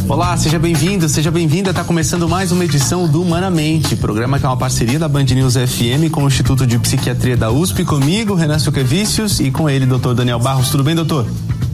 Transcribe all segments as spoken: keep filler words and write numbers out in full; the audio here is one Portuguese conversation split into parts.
Olá, seja bem-vindo, seja bem-vinda. Está começando mais uma edição do Humanamente, programa que é uma parceria da Band News F M com o Instituto de Psiquiatria da U S P, comigo, Renan Suquevicius, e com ele, doutor Daniel Barros. Tudo bem, doutor?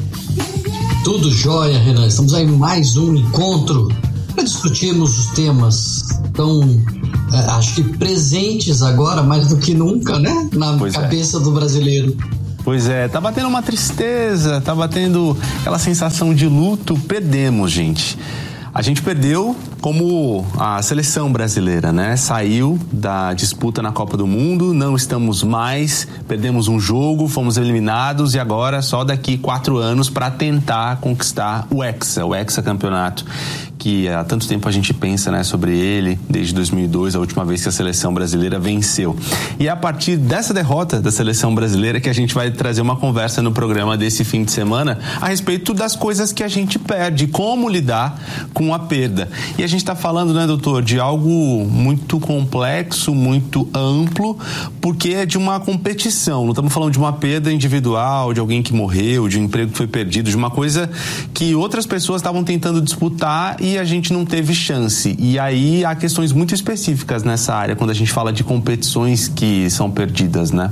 Tudo jóia, Renan. Estamos aí em mais um encontro para discutirmos os temas tão, é, acho que presentes agora, mais do que nunca, né? Na pois cabeça é. do brasileiro. Pois é, tá batendo uma tristeza, tá batendo aquela sensação de luto. Perdemos, gente. A gente perdeu como a seleção brasileira, né? Saiu da disputa na Copa do Mundo, não estamos mais, perdemos um jogo, fomos eliminados e agora só daqui quatro anos para tentar conquistar o Hexa, o hexacampeonato, que há tanto tempo a gente pensa, né, sobre ele, desde dois mil e dois, a última vez que a seleção brasileira venceu. E é a partir dessa derrota da seleção brasileira que a gente vai trazer uma conversa no programa desse fim de semana a respeito das coisas que a gente perde, como lidar com a perda. E a gente está falando, né, doutor, de algo muito complexo, muito amplo, porque é de uma competição. Não estamos falando de uma perda individual, de alguém que morreu, de um emprego que foi perdido, de uma coisa que outras pessoas estavam tentando disputar e a gente não teve chance. E aí há questões muito específicas nessa área, quando a gente fala de competições que são perdidas, né?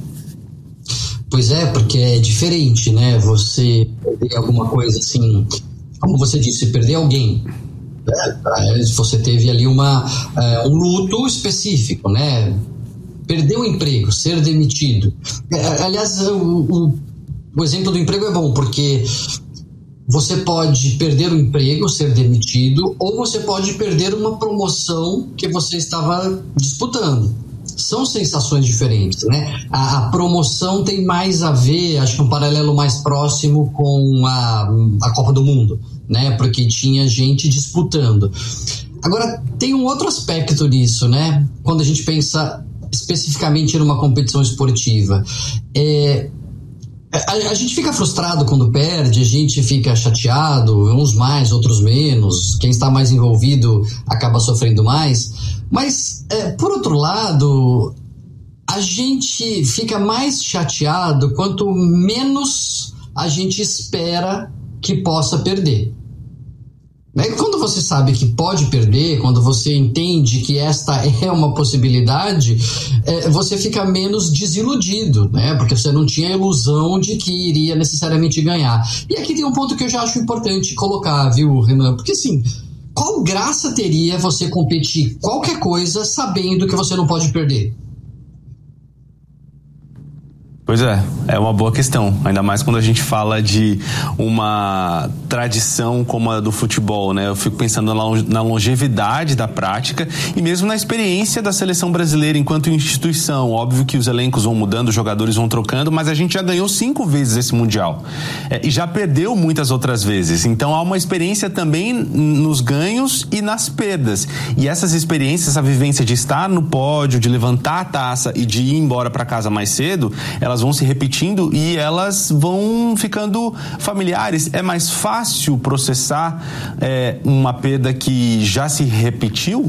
Pois é, porque é diferente, né? Você perder alguma coisa assim, como você disse, perder alguém. É, você teve ali uma, é, um luto específico, né? Perder o emprego, ser demitido. É, aliás, o, o, o exemplo do emprego é bom, porque você pode perder o emprego, ser demitido, ou você pode perder uma promoção que você estava disputando. São sensações diferentes, né? A, a promoção tem mais a ver, acho que um paralelo mais próximo com a, a Copa do Mundo, né? Porque tinha gente disputando. Agora, tem um outro aspecto nisso, né? Quando a gente pensa especificamente numa competição esportiva. É... A, a gente fica frustrado quando perde, a gente fica chateado, uns mais, outros menos, quem está mais envolvido acaba sofrendo mais, mas, é, por outro lado, a gente fica mais chateado quanto menos a gente espera que possa perder. Quando você sabe que pode perder, quando você entende que esta é uma possibilidade, é, você fica menos desiludido, né? Porque você não tinha a ilusão de que iria necessariamente ganhar. E aqui tem um ponto que eu já acho importante colocar, viu, Renan? Porque assim, qual graça teria você competir qualquer coisa sabendo que você não pode perder? Pois é, é uma boa questão, ainda mais quando a gente fala de uma tradição como a do futebol, né? Eu fico pensando na longevidade da prática e mesmo na experiência da seleção brasileira enquanto instituição. Óbvio que os elencos vão mudando, os jogadores vão trocando, mas a gente já ganhou cinco vezes esse Mundial, é, e já perdeu muitas outras vezes, então há uma experiência também nos ganhos e nas perdas, e essas experiências, essa vivência de estar no pódio, de levantar a taça e de ir embora para casa mais cedo, elas vão se repetindo e elas vão ficando familiares. É mais fácil processar é, uma perda que já se repetiu?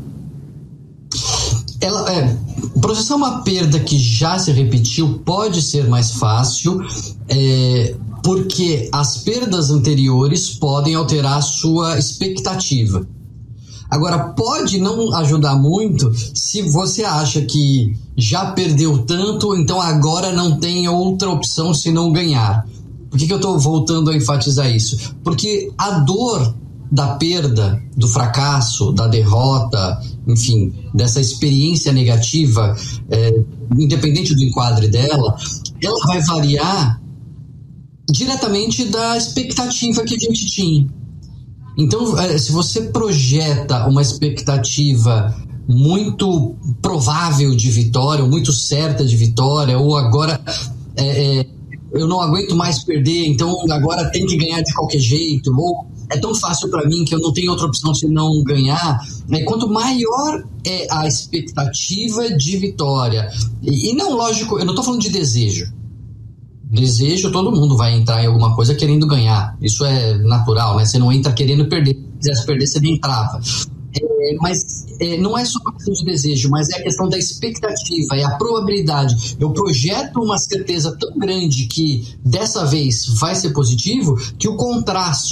Ela, é, processar uma perda que já se repetiu pode ser mais fácil, é, porque as perdas anteriores podem alterar a sua expectativa. Agora, pode não ajudar muito se você acha que já perdeu tanto, então agora não tem outra opção se não ganhar. Por que que eu estou voltando a enfatizar isso? Porque a dor da perda, do fracasso, da derrota, enfim, dessa experiência negativa, é, independente do enquadre dela, ela vai variar diretamente da expectativa que a gente tinha. Então, se você projeta uma expectativa muito provável de vitória, ou muito certa de vitória, ou agora é, é, eu não aguento mais perder, então agora tem que ganhar de qualquer jeito, ou é tão fácil para mim que eu não tenho outra opção se não ganhar, né? Quanto maior é a expectativa de vitória, e, e não, lógico, eu não estou falando de desejo. Desejo, todo mundo vai entrar em alguma coisa querendo ganhar. Isso é natural, né? Você não entra querendo perder. Se quisesse perder, você nem entrava. É, mas é, não é só uma questão de desejo, mas é a questão da expectativa, é a probabilidade. Eu projeto uma certeza tão grande que dessa vez vai ser positivo, que o contraste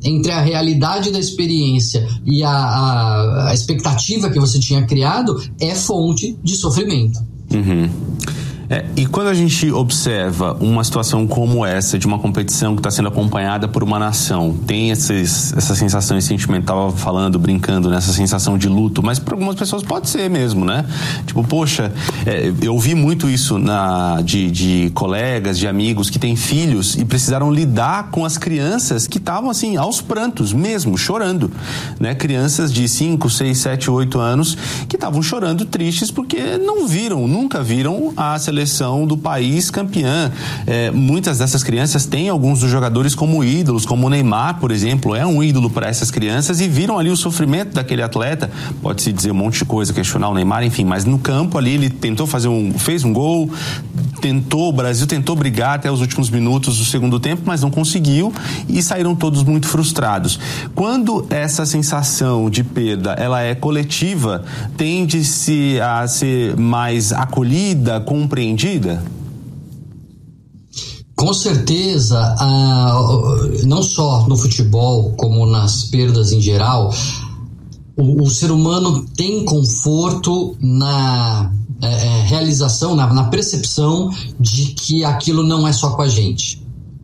entre a realidade da experiência e a, a, a expectativa que você tinha criado é fonte de sofrimento. Uhum. É, e quando a gente observa uma situação como essa, de uma competição que está sendo acompanhada por uma nação, tem esses, essa sensação, esse sentimento, estava falando, brincando, nessa sensação de luto, mas para algumas pessoas pode ser mesmo, né? Tipo, poxa, é, eu ouvi muito isso na, de, de colegas, de amigos que têm filhos e precisaram lidar com as crianças que estavam assim, aos prantos mesmo, chorando, né? Crianças de cinco, seis, sete, oito anos que estavam chorando tristes porque não viram, nunca viram a seleção do país campeã. É, muitas dessas crianças têm alguns dos jogadores como ídolos, como o Neymar, por exemplo, é um ídolo para essas crianças e viram ali o sofrimento daquele atleta. Pode-se dizer um monte de coisa, questionar o Neymar, enfim, mas no campo ali ele tentou fazer um, fez um gol, tentou, o Brasil tentou brigar até os últimos minutos do segundo tempo, mas não conseguiu e saíram todos muito frustrados. Quando essa sensação de perda, ela é coletiva, tende-se a ser mais acolhida, compreendida? Com certeza, uh, não só no futebol, como nas perdas em geral, o, o ser humano tem conforto na é, realização, na, na percepção de que aquilo não é só com a gente.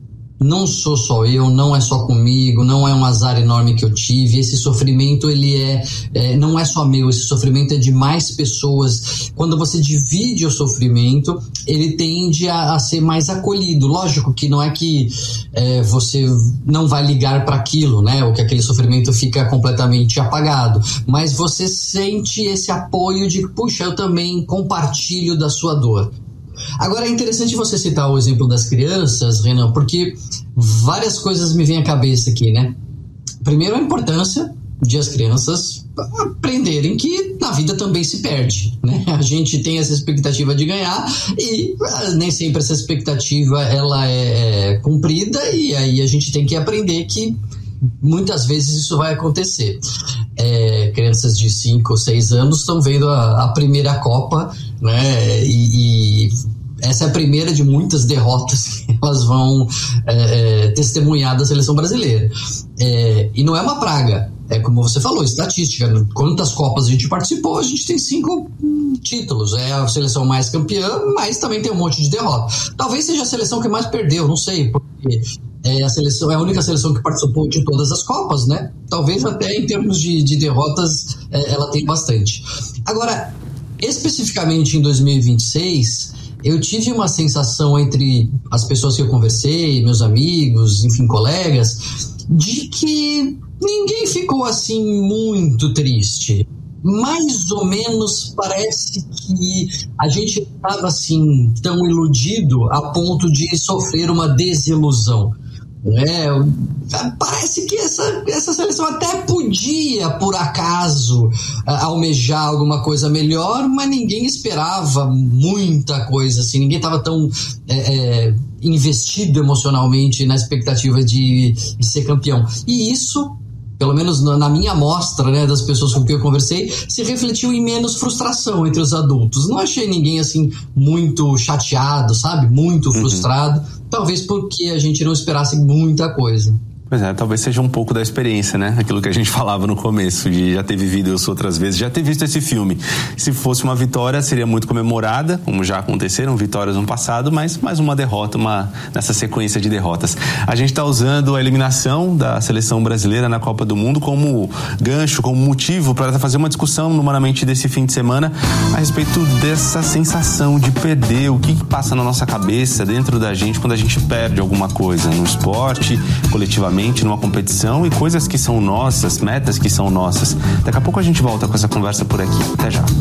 Não sou só eu, não é só comigo, não é um azar enorme que eu tive. Esse sofrimento, ele é, é não é só meu, esse sofrimento é de mais pessoas. Quando você divide o sofrimento, ele tende a, a ser mais acolhido. Lógico que não é que é, você não vai ligar para aquilo, né? Ou que aquele sofrimento fica completamente apagado. Mas você sente esse apoio de, puxa, eu também compartilho da sua dor. Agora é interessante você citar o exemplo das crianças, Renan, porque várias coisas me vêm à cabeça aqui, né? Primeiro, a importância de as crianças aprenderem que na vida também se perde, né? A gente tem essa expectativa de ganhar e nem sempre essa expectativa ela é, é cumprida, e aí a gente tem que aprender que muitas vezes isso vai acontecer. É, crianças de cinco ou seis anos estão vendo a, a primeira Copa, né? E, e essa é a primeira de muitas derrotas que elas vão é, é, testemunhar da seleção brasileira. É, e não é uma praga, é como você falou, estatística. Quantas Copas a gente participou? A gente tem cinco hum, títulos. É a seleção mais campeã, mas também tem um monte de derrota. Talvez seja a seleção que mais perdeu, não sei, porque é a, seleção, é a única seleção que participou de todas as Copas, né? Talvez até em termos de, de derrotas é, ela tem bastante. Agora, especificamente em dois mil e vinte e seis, eu tive uma sensação entre as pessoas que eu conversei, meus amigos, enfim, colegas, de que ninguém ficou assim muito triste. Mais ou menos parece que a gente estava assim tão iludido a ponto de sofrer uma desilusão. É, parece que essa, essa seleção até podia, por acaso, almejar alguma coisa melhor, mas ninguém esperava muita coisa, assim, ninguém estava tão é, é, investido emocionalmente na expectativa de, de ser campeão. E isso, pelo menos na minha amostra, né, das pessoas com quem eu conversei, se refletiu em menos frustração entre os adultos. Não achei ninguém assim muito chateado, sabe? Muito frustrado. Uhum. Talvez porque a gente não esperasse muita coisa. Pois é, talvez seja um pouco da experiência, né? Aquilo que a gente falava no começo, de já ter vivido isso outras vezes, já ter visto esse filme. Se fosse uma vitória, seria muito comemorada, como já aconteceram vitórias no passado, mas mais uma derrota, uma, nessa sequência de derrotas. A gente está usando a eliminação da seleção brasileira na Copa do Mundo como gancho, como motivo para fazer uma discussão numeramente desse fim de semana a respeito dessa sensação de perder, o que passa na nossa cabeça, dentro da gente, quando a gente perde alguma coisa, no esporte, coletivamente, numa competição, e coisas que são nossas, metas que são nossas. Daqui a pouco a gente volta com essa conversa por aqui. Até já.